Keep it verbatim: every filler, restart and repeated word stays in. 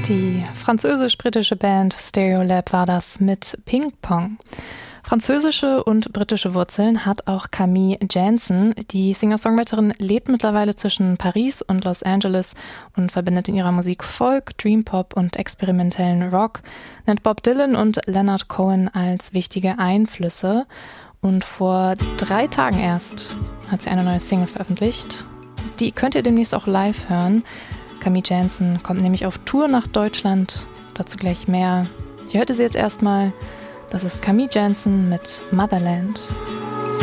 Die französisch-britische Band Stereolab war das mit Ping Pong. Französische und britische Wurzeln hat auch Camille Jansen. Die Singer-Songwriterin lebt mittlerweile zwischen Paris und Los Angeles und verbindet in ihrer Musik Folk, Dream-Pop und experimentellen Rock, nennt Bob Dylan und Leonard Cohen als wichtige Einflüsse. Und vor drei Tagen erst hat sie eine neue Single veröffentlicht. Die könnt ihr demnächst auch live hören. Camille Jansen kommt nämlich auf Tour nach Deutschland. Dazu gleich mehr. Ich hörte sie jetzt erstmal. Das ist Camille Jansen mit Motherland.